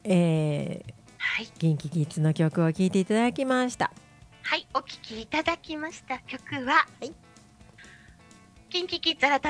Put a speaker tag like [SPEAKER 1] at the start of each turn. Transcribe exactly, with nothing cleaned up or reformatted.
[SPEAKER 1] えー、
[SPEAKER 2] はい。
[SPEAKER 1] キンキキッズの曲を聴いていただきました。
[SPEAKER 2] はい、お聴きいただきました曲は、
[SPEAKER 1] はい。
[SPEAKER 2] キンキキッズ改